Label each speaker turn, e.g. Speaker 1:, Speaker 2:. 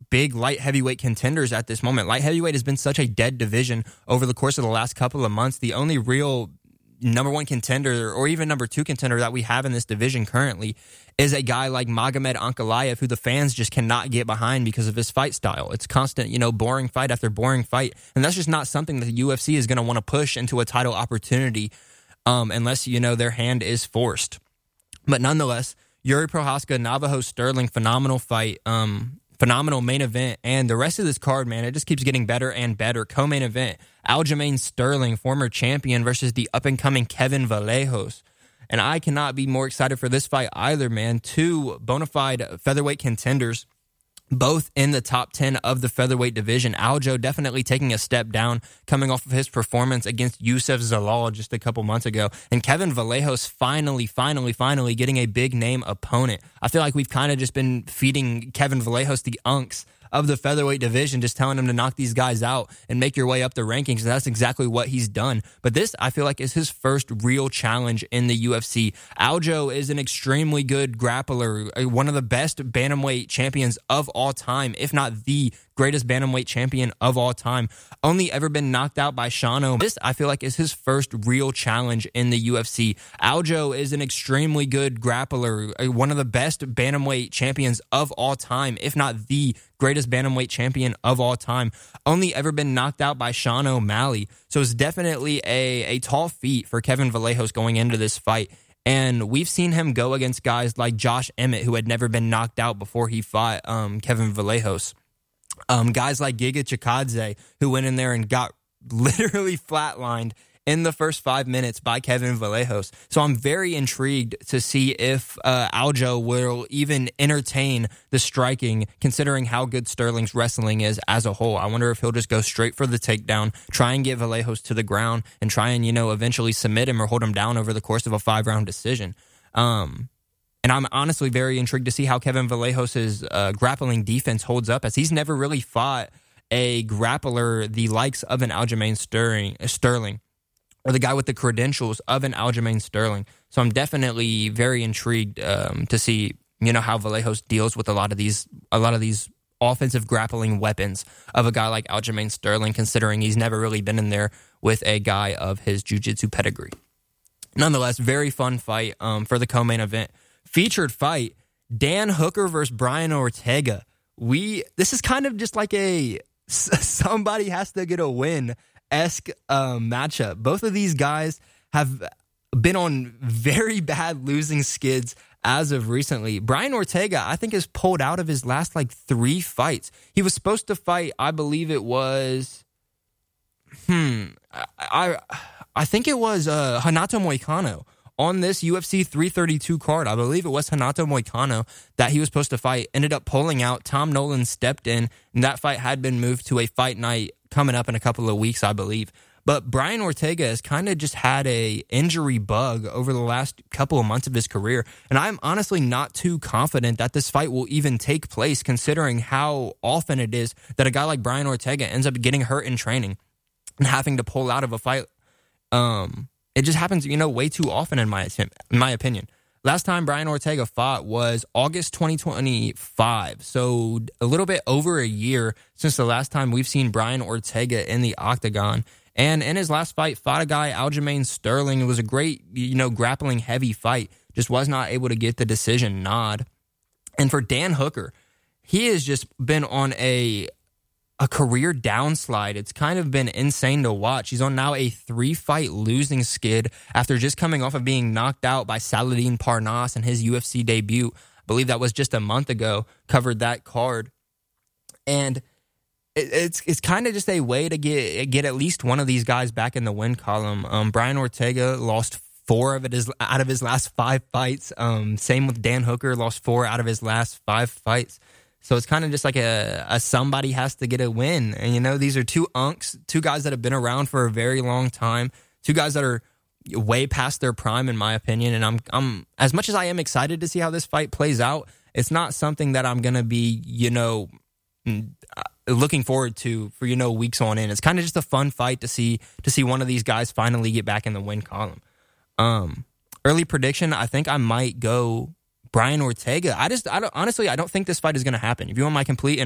Speaker 1: big light heavyweight contenders at this moment. Light heavyweight has been such a dead division over the course of the last couple of months. The only real number one contender or even number two contender that we have in this division currently is a guy like Magomed Ankalaev, who the fans just cannot get behind because of his fight style. It's constant, boring fight after boring fight. And that's just not something that the UFC is going to want to push into a title opportunity unless, their hand is forced. But nonetheless, Yuri Prochazka, Navajo Sterling, phenomenal fight. Phenomenal main event, and the rest of this card, man, it just keeps getting better and better. Co-main event, Aljamain Sterling, former champion, versus the up-and-coming Kevin Vallejos. And I cannot be more excited for this fight either, man. Two bona fide featherweight contenders, both in the top 10 of the featherweight division. Aljo definitely taking a step down, coming off of his performance against Youssef Zalal just a couple months ago. And Kevin Vallejos finally getting a big name opponent. I feel like we've kind of just been feeding Kevin Vallejos the unks of the featherweight division, just telling him to knock these guys out and make your way up the rankings. And that's exactly what he's done. But this, I feel like, is his first real challenge in the UFC. Aljo is an extremely good grappler, one of the best bantamweight champions of all time, if not the greatest bantamweight champion of all time. Only ever been knocked out by Sean O'Malley. This, I feel like, is his first real challenge in the UFC. Aljo is an extremely good grappler, one of the best bantamweight champions of all time, if not the greatest bantamweight champion of all time. Only ever been knocked out by Sean O'Malley. So it's definitely a tall feat for Kevin Vallejos going into this fight. And we've seen him go against guys like Josh Emmett, who had never been knocked out before he fought Kevin Vallejos. Guys like Giga Chikadze, who went in there and got literally flatlined in the first 5 minutes by Kevin Vallejos. So I'm very intrigued to see if Aljo will even entertain the striking, considering how good Sterling's wrestling is as a whole. I wonder if he'll just go straight for the takedown, try and get Vallejos to the ground, and try and, eventually submit him or hold him down over the course of a 5-round decision. And I'm honestly very intrigued to see how Kevin Vallejos' grappling defense holds up, as he's never really fought a grappler the likes of an Aljamain Sterling, or the guy with the credentials of an Aljamain Sterling. So I'm definitely very intrigued to see, how Vallejos deals with a lot of these offensive grappling weapons of a guy like Aljamain Sterling, considering he's never really been in there with a guy of his jiu-jitsu pedigree. Nonetheless, very fun fight for the co-main event. Featured fight, Dan Hooker versus Brian Ortega. This is kind of just like a somebody has to get a win-esque matchup. Both of these guys have been on very bad losing skids as of recently. Brian Ortega, I think, has pulled out of his last 3 fights. He was supposed to fight, I believe it was, I think it was Renato Moicano. On this UFC 332 card, I believe it was Renato Moicano that he was supposed to fight, ended up pulling out. Tom Nolan stepped in, and that fight had been moved to a fight night coming up in a couple of weeks, I believe. But Brian Ortega has kind of just had a injury bug over the last couple of months of his career, and I'm honestly not too confident that this fight will even take place, considering how often it is that a guy like Brian Ortega ends up getting hurt in training and having to pull out of a fight. It just happens, way too often in my opinion. Last time Brian Ortega fought was August 2025. So a little bit over a year since the last time we've seen Brian Ortega in the octagon. And in his last fight, fought a guy, Aljamain Sterling. It was a great, grappling heavy fight. Just was not able to get the decision nod. And for Dan Hooker, he has just been on a career downslide. It's kind of been insane to watch. He's on now a 3-fight losing skid after just coming off of being knocked out by Saladin Parnasse in his UFC debut. I believe that was just a month ago, covered that card. And it's kind of just a way to get at least one of these guys back in the win column. Brian Ortega lost 4 out of his last 5 fights. Same with Dan Hooker, lost 4 out of his last 5 fights. So it's kind of just like a somebody has to get a win. And, these are 2 unks, 2 guys that have been around for a very long time, 2 guys that are way past their prime, in my opinion. And I'm as much as I am excited to see how this fight plays out, it's not something that I'm going to be, looking forward to for, weeks on end. It's kind of just a fun fight to see one of these guys finally get back in the win column. Early prediction, I think I might go Brian Ortega. I don't think this fight is going to happen. If you want my complete